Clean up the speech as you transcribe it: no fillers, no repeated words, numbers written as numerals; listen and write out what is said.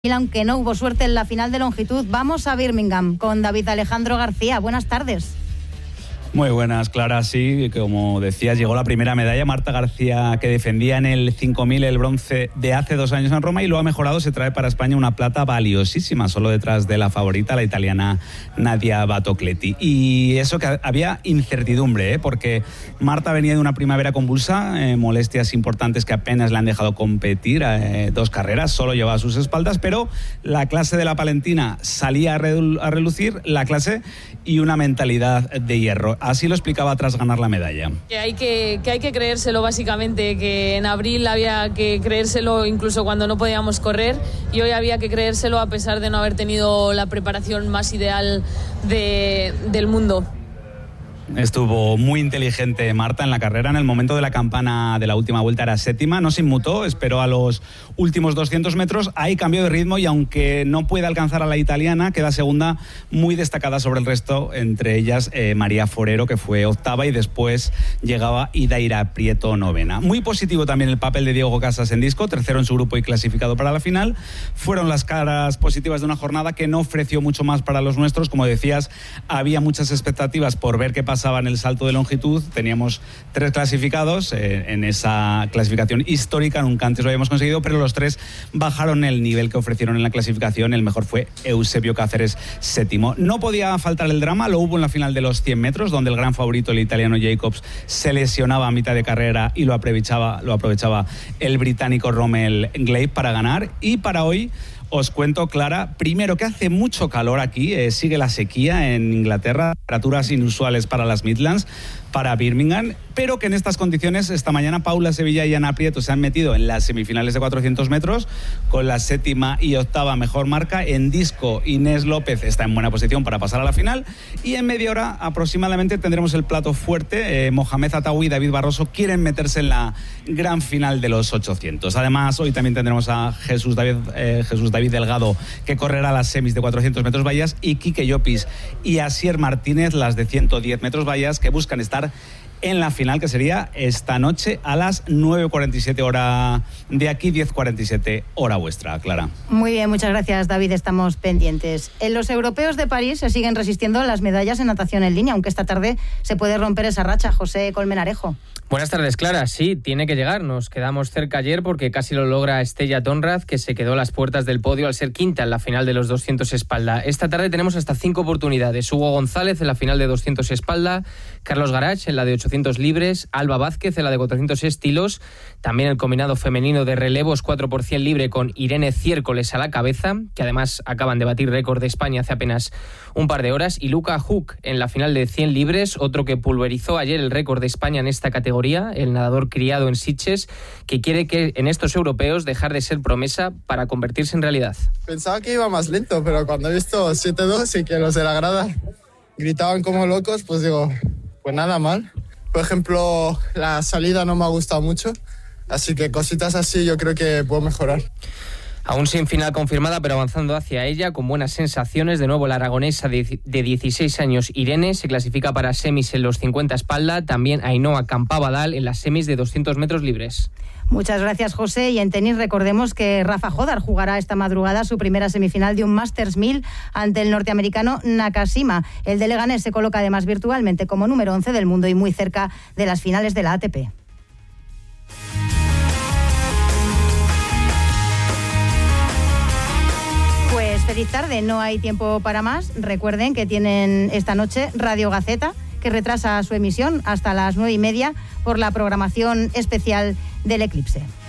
Aunque no hubo suerte en la final de longitud, vamos a Birmingham con David Alejandro García. Buenas tardes. Muy buenas, Clara. Sí, como decías, llegó la primera medalla. Marta García, que defendía en el 5000 el bronce de hace 2 años en Roma, y lo ha mejorado. Se trae para España una plata valiosísima, solo detrás de la favorita, la italiana Nadia Battocletti. Y eso que había incertidumbre, porque Marta venía de una primavera convulsa, molestias importantes que apenas le han dejado competir 2 carreras, solo llevaba a sus espaldas, pero la clase de la palentina salía a relucir, la clase y una mentalidad de hierro. Así lo explicaba tras ganar la medalla. Que hay que creérselo, básicamente, que en abril había que creérselo incluso cuando no podíamos correr, y hoy había que creérselo a pesar de no haber tenido la preparación más ideal del mundo. Estuvo muy inteligente Marta en la carrera. En el momento de la campana de la última vuelta era séptima, no se inmutó, esperó a los últimos 200 metros, ahí cambió de ritmo, y aunque no puede alcanzar a la italiana, queda segunda, muy destacada sobre el resto, entre ellas María Forero, que fue octava, y después llegaba Idaira Prieto, novena. Muy positivo también el papel de Diego Casas en disco, tercero en su grupo y clasificado para la final. Fueron las caras positivas de una jornada que no ofreció mucho más para los nuestros. Como decías, había muchas expectativas por ver qué pasaba en el salto de longitud. Teníamos 3 clasificados en esa clasificación histórica, nunca antes lo habíamos conseguido, pero los 3 bajaron el nivel que ofrecieron en la clasificación. El mejor fue Eusebio Cáceres, séptimo. No podía faltar el drama, lo hubo en la final de los 100 metros, donde el gran favorito, el italiano Jacobs, se lesionaba a mitad de carrera y lo aprovechaba el británico Rommel Gleib para ganar. Y para hoy os cuento, Clara, primero que hace mucho calor aquí, sigue la sequía en Inglaterra, temperaturas inusuales para las Midlands, para Birmingham, pero que en estas condiciones esta mañana Paula Sevilla y Ana Prieto se han metido en las semifinales de 400 metros con la 7ª y 8ª mejor marca. En disco, Inés López está en buena posición para pasar a la final, y en media hora aproximadamente tendremos el plato fuerte. Mohamed Atawi y David Barroso quieren meterse en la gran final de los 800. Además, hoy también tendremos a Jesús David Delgado, que correrá las semis de 400 metros vallas, y Quique Llopis y Asier Martínez, las de 110 metros vallas, que buscan estar en la final, que sería esta noche a las 9:47 hora de aquí, 10:47 hora vuestra, Clara. Muy bien, muchas gracias, David, estamos pendientes. En los europeos de París se siguen resistiendo las medallas en natación en línea, aunque esta tarde se puede romper esa racha. José Colmenarejo. Buenas tardes, Clara. Sí, tiene que llegar. Nos quedamos cerca ayer porque casi lo logra Estella Tonraz, que se quedó a las puertas del podio al ser quinta en la final de los 200 espalda. Esta tarde tenemos hasta 5 oportunidades. Hugo González en la final de 200 espalda, Carlos Garach en la de 800 libres, Alba Vázquez en la de 400 estilos, también el combinado femenino de relevos 4x100 libre con Irene Ciércoles a la cabeza, que además acaban de batir récord de España hace apenas un par de horas, y Luca Huck en la final de 100 libres, otro que pulverizó ayer el récord de España en esta categoría, el nadador criado en Sitges, que quiere que en estos europeos dejar de ser promesa para convertirse en realidad. Pensaba que iba más lento, pero cuando he visto 7-2 y que los de la grada gritaban como locos, pues digo, pues nada mal. Por ejemplo, la salida no me ha gustado mucho, así que cositas así yo creo que puedo mejorar. Aún sin final confirmada, pero avanzando hacia ella, con buenas sensaciones. De nuevo, la aragonesa de 16 años, Irene, se clasifica para semis en los 50 espalda. También Ainhoa Campabadal en las semis de 200 metros libres. Muchas gracias, José. Y en tenis recordemos que Rafa Jodar jugará esta madrugada su primera semifinal de un Masters 1000 ante el norteamericano Nakashima. El de Leganés se coloca además virtualmente como número 11 del mundo y muy cerca de las finales de la ATP. Pues feliz tarde, no hay tiempo para más. Recuerden que tienen esta noche Radio Gaceta, que retrasa su emisión hasta las 9:30 por la programación especial del eclipse.